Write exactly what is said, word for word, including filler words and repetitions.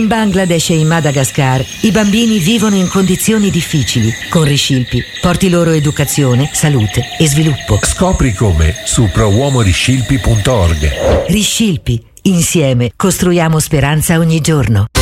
Bangladesh e in Madagascar i bambini vivono in condizioni difficili. Con Riscilpi porti loro educazione, salute e sviluppo. Scopri come su pro uomo riscilpi punto org. Riscilpi, insieme costruiamo speranza ogni giorno.